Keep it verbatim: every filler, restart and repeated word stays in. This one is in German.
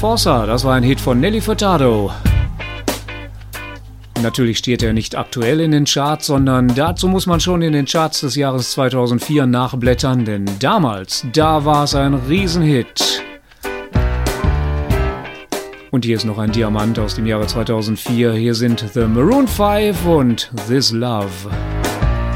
Forza, das war ein Hit von Nelly Furtado. Natürlich steht er nicht aktuell in den Charts, sondern dazu muss man schon in den Charts des Jahres zweitausendvier nachblättern, denn damals, da war es ein Riesenhit. Und hier ist noch ein Diamant aus dem Jahre zweitausendvier. Hier sind The Maroon five und This Love.